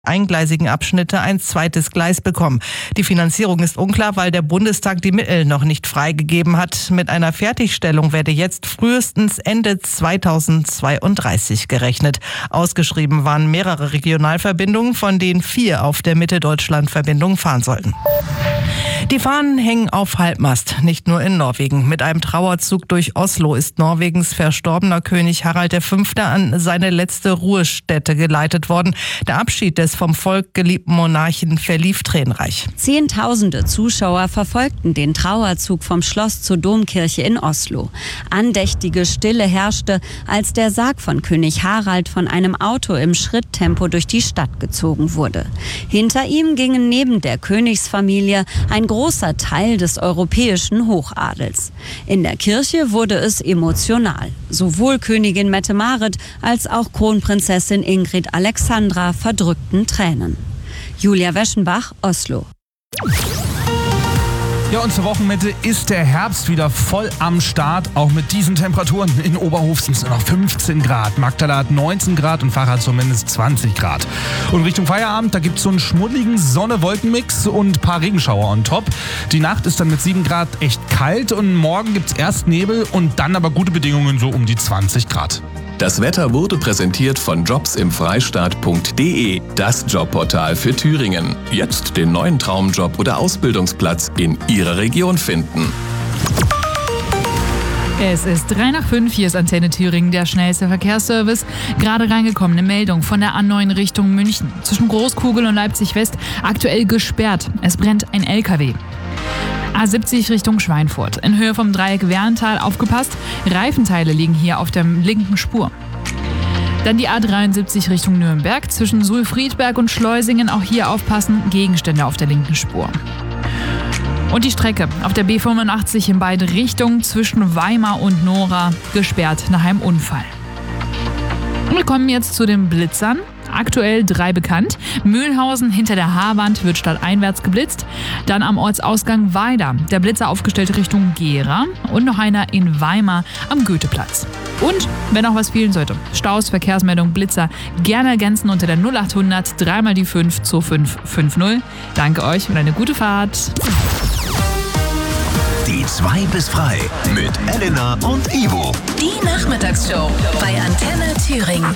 eingleisigen Abschnitte ein zweites Gleis bekommen. Die Finanzierung ist unklar, weil der Bundestag die Mittel noch nicht freigegeben hat. Mit einer Fertigstellung werde jetzt frühestens Ende 2032 gerechnet. Ausgeschrieben waren mehrere Regionalverbindungen, von denen 4 auf der Mitte-Deutschland-Verbindung fahren sollten. Die Fahnen hängen auf Halbmast, nicht nur in Norwegen. Mit einem Trauerzug durch Oslo ist Norwegens verstorbener König Harald V. an seine letzte Ruhestätte geleitet worden. Der Abschied des vom Volk geliebten Monarchen verlief tränenreich. Zehntausende Zuschauer verfolgten den Trauerzug vom Schloss zur Domkirche in Oslo. Andächtige Stille herrschte, als der Sarg von König Harald von einem Auto im Schritttempo durch die Stadt gezogen wurde. Hinter ihm gingen neben der Königsfamilie ein großer Teil des europäischen Hochadels. In der Kirche wurde es emotional. Sowohl Königin Mette-Marit als auch Kronprinzessin Ingrid Alexandra verdrückten Tränen. Julia Weschenbach, Oslo. Ja, und zur Wochenmitte ist der Herbst wieder voll am Start. Auch mit diesen Temperaturen. In Oberhof sind es noch 15 Grad. Magdala hat 19 Grad und Fach hat zumindest 20 Grad. Und Richtung Feierabend, da gibt es so einen schmuddeligen Sonne-Wolken-Mix und ein paar Regenschauer on top. Die Nacht ist dann mit 7 Grad echt kalt und morgen gibt es erst Nebel und dann aber gute Bedingungen so um die 20 Grad. Das Wetter wurde präsentiert von jobsimfreistaat.de, das Jobportal für Thüringen. Jetzt den neuen Traumjob oder Ausbildungsplatz in Ihrer Region finden. Es ist 3:05, hier ist Antenne Thüringen, der schnellste Verkehrsservice. Gerade reingekommene Meldung von der A9 Richtung München. Zwischen Großkugel und Leipzig West aktuell gesperrt. Es brennt ein LKW. A70 Richtung Schweinfurt. In Höhe vom Dreieck Werntal aufgepasst. Reifenteile liegen hier auf der linken Spur. Dann die A73 Richtung Nürnberg. Zwischen Suhl-Friedberg und Schleusingen auch hier aufpassen. Gegenstände auf der linken Spur. Und die Strecke auf der B85 in beide Richtungen zwischen Weimar und Nora gesperrt nach einem Unfall. Und wir kommen jetzt zu den Blitzern. Aktuell 3 bekannt. Mühlhausen hinter der Haarwand wird stadteinwärts geblitzt. Dann am Ortsausgang Weida. Der Blitzer aufgestellt Richtung Gera. Und noch einer in Weimar am Goetheplatz. Und, wenn auch was fehlen sollte, Staus, Verkehrsmeldung, Blitzer gerne ergänzen unter der 0800 3 mal die 5 2550. Danke euch und eine gute Fahrt. Die 2 bis frei mit Elena und Ivo. Die Nachmittagsshow bei Antenne Thüringen.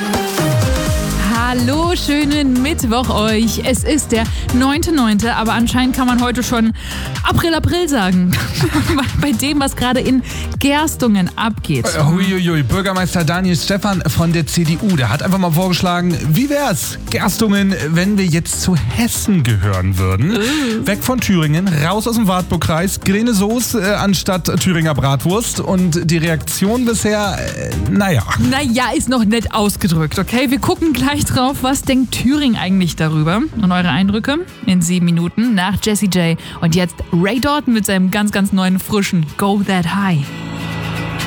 Hallo, schönen Mittwoch euch. Es ist der 9.9., aber anscheinend kann man heute schon April sagen. Bei dem, was gerade in Gerstungen abgeht. Huiuiui, Bürgermeister Daniel Stephan von der CDU, der hat einfach mal vorgeschlagen, wie wär's, Gerstungen, wenn wir jetzt zu Hessen gehören würden? Weg von Thüringen, raus aus dem Wartburgkreis, grüne Soße anstatt Thüringer Bratwurst. Und die Reaktion bisher, naja. Naja, ist noch nett ausgedrückt, okay? Wir gucken gleich drauf, was denkt Thüringen eigentlich darüber? Und eure Eindrücke in 7 Minuten nach Jessie J. Und jetzt Ray Dalton mit seinem ganz, ganz neuen, frischen Go That High.